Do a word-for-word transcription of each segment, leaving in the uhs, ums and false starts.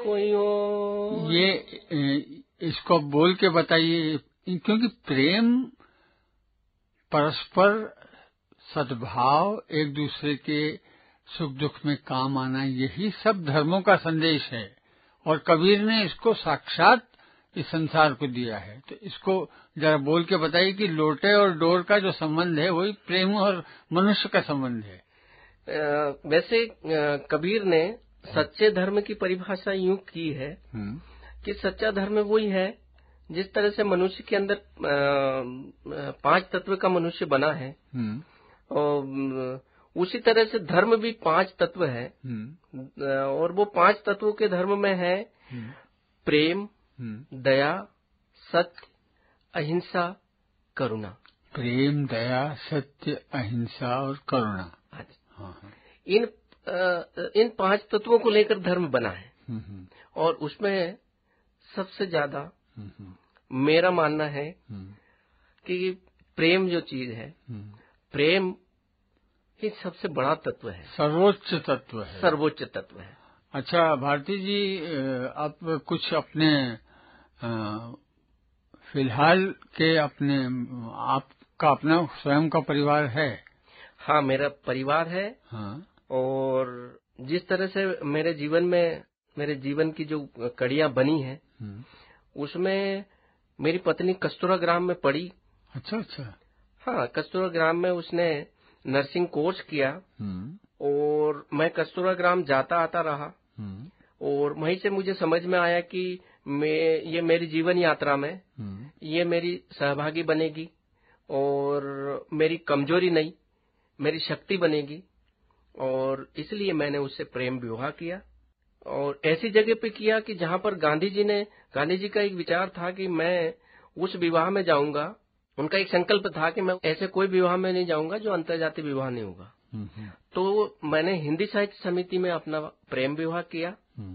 कोई और। ये इसको बोल के बताइए, क्योंकि प्रेम, परस्पर सद्भाव, एक दूसरे के सुख दुख में काम आना, यही सब धर्मों का संदेश है। और कबीर ने इसको साक्षात इस संसार को दिया है। तो इसको जरा बोल के बताइए कि लोटे और डोर का जो संबंध है वही प्रेम और मनुष्य का संबंध है। आ, वैसे आ, कबीर ने सच्चे धर्म की परिभाषा यूं की है कि सच्चा धर्म वही है जिस तरह से मनुष्य के अंदर पांच तत्व का मनुष्य बना है, और उसी तरह से धर्म भी पांच तत्व है। और वो पांच तत्वों के धर्म में है प्रेम, दया, सत्य, अहिंसा, करुणा। प्रेम, दया, सत्य, अहिंसा और करुणा। हाँ। इन इन पांच तत्वों को लेकर धर्म बना है। और उसमें सबसे ज्यादा मेरा मानना है कि प्रेम जो चीज है, प्रेम ही सबसे बड़ा तत्व है, सर्वोच्च तत्व है। सर्वोच्च तत्व है। अच्छा भारती जी, आप कुछ अपने फिलहाल के अपने आपका अपना स्वयं का परिवार है? हाँ, मेरा परिवार है। हाँ। और जिस तरह से मेरे जीवन में मेरे जीवन की जो कड़ियां बनी हैं, उसमें मेरी पत्नी कस्तूरा ग्राम में पढ़ी। अच्छा अच्छा। हाँ, कस्तूरा ग्राम में उसने नर्सिंग कोर्स किया और मैं कस्तूरा ग्राम जाता आता रहा। और वहीं से मुझे समझ में आया कि मैं ये मेरी जीवन यात्रा में ये मेरी सहभागी बनेगी और मेरी कमजोरी नहीं, मेरी शक्ति बनेगी। और इसलिए मैंने उससे प्रेम विवाह किया और ऐसी जगह पे किया कि जहां पर गांधी जी ने गांधी जी का एक विचार था कि मैं उस विवाह में जाऊंगा। उनका एक संकल्प था कि मैं ऐसे कोई विवाह में नहीं जाऊंगा जो अंतर्जातीय विवाह नहीं होगा। तो मैंने हिंदी साहित्य समिति में अपना प्रेम विवाह किया।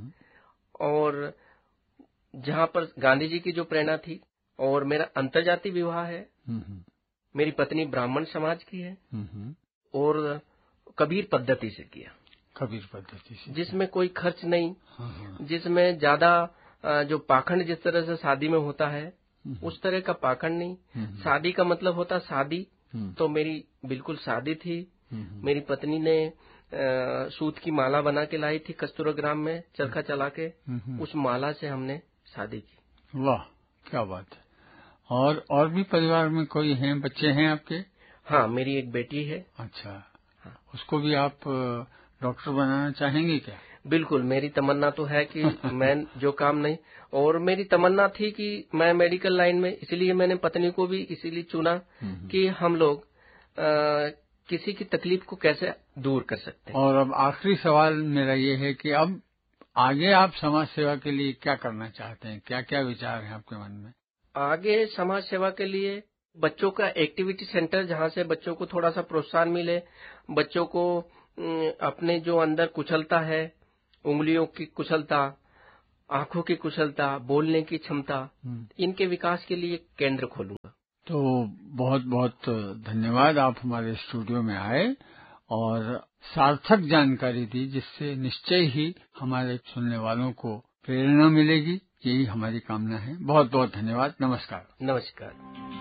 और जहां पर गांधी जी की जो प्रेरणा थी, और मेरा अंतर्जातीय विवाह है। मेरी पत्नी ब्राह्मण समाज की है और कबीर पद्धति से किया। कबीर पद्धति से, जिसमें कोई खर्च नहीं। हाँ हाँ। जिसमें ज्यादा जो पाखंड जिस तरह से शादी में होता है उस तरह का पाखंड नहीं। शादी का मतलब होता शादी, तो मेरी बिल्कुल शादी थी। मेरी पत्नी ने सूत की माला बना के लाई थी कस्तूरा ग्राम में, चरखा चला के। उस माला से हमने शादी की। वाह, क्या बात है। और और भी परिवार में कोई हैं, बच्चे हैं आपके? हाँ, मेरी एक बेटी है। अच्छा। हाँ। उसको भी आप डॉक्टर बनाना चाहेंगे क्या? बिल्कुल, मेरी तमन्ना तो है कि मैं जो काम नहीं, और मेरी तमन्ना थी कि मैं मेडिकल लाइन में, इसलिए मैंने पत्नी को भी इसीलिए चुना कि हम लोग आ, किसी की तकलीफ को कैसे दूर कर सकते हैं। और अब आखिरी सवाल मेरा ये है कि अब आगे आप समाज सेवा के लिए क्या करना चाहते हैं? क्या क्या विचार हैं आपके मन में? आगे समाज सेवा के लिए बच्चों का एक्टिविटी सेंटर, जहां से बच्चों को थोड़ा सा प्रोत्साहन मिले, बच्चों को अपने जो अंदर कुशलता है, उंगलियों की कुशलता, आंखों की कुशलता, बोलने की क्षमता, इनके विकास के लिए केंद्र खोलूंगा। तो बहुत बहुत धन्यवाद, आप हमारे स्टूडियो में आए और सार्थक जानकारी दी, जिससे निश्चय ही हमारे सुनने वालों को प्रेरणा मिलेगी। यही हमारी कामना है। बहुत बहुत धन्यवाद। नमस्कार। नमस्कार।